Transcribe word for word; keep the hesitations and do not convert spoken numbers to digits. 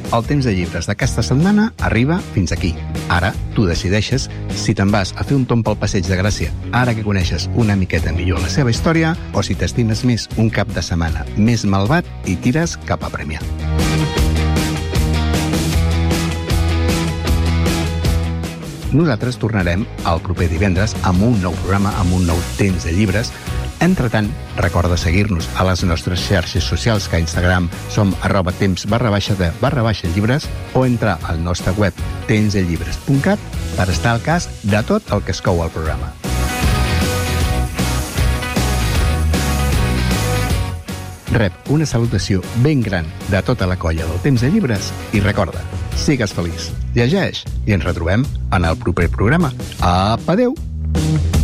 El temps de llibres d'aquesta setmana arriba fins aquí. Ara, tu decideixes si te'n vas a fer un tomb pel Passeig de Gràcia, ara que coneixes una miqueta millor la seva història, o si t'estimes més un cap de setmana més malvat i tires cap a Premià. Nosaltres tornarem el proper divendres amb un nou programa, amb un nou temps de llibres. Entretant, recorda seguir-nos a les nostres xarxes socials, que a Instagram som arroba temps barra baixa de barra baixa llibres, o entrar al nostre web temps de llibres punt cat per estar al cas de tot el que es cou al programa. Rep una salutació ben gran de tota la colla del Temps de Llibres i recorda, sigues feliç, llegeix i ens retrobem en el proper programa. Apa, adeu!